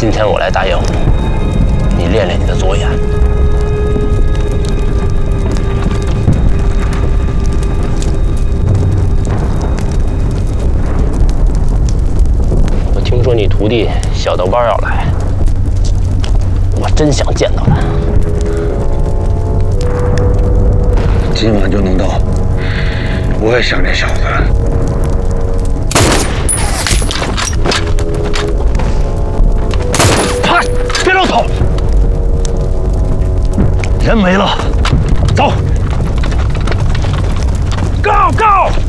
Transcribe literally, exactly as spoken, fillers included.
今天我来答应你，练练你的左眼。我听说你徒弟小豆包要来，我真想见到他。 今晚就能到。我也想这小子。 别乱跑！人没了，走 ！Go go！